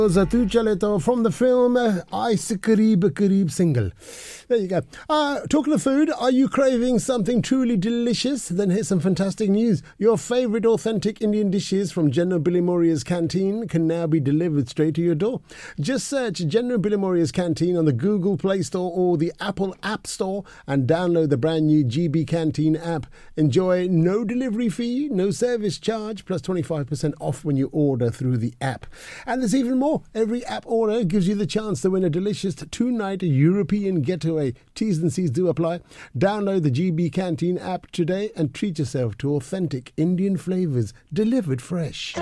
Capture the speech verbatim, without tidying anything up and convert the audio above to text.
Zatu Chale To from the film uh, Aise Kareeb Kareeb single. There you go. Uh, talking of food, are you craving something truly delicious? Then here's some fantastic news. Your favourite authentic Indian dishes from General Billy Moria's Canteen can now be delivered straight to your door. Just search General Billy Moria's Canteen on the Google Play Store or the Apple App Store and download the brand new G B Canteen app. Enjoy no delivery fee, no service charge, plus twenty-five percent off when you order through the app. And there's even more. Every app order gives you the chance to win a delicious two-night European getaway. T's and C's do apply. Download the G B Canteen app today and treat yourself to authentic Indian flavours delivered fresh.